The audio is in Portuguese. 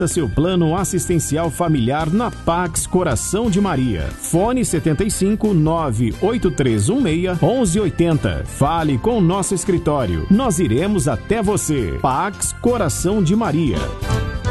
seu plano assistencial familiar na Pax Coração de Maria. Fone 75 98316 1180. Fale com o nosso escritório. Nós iremos até você. Pax Coração de Maria.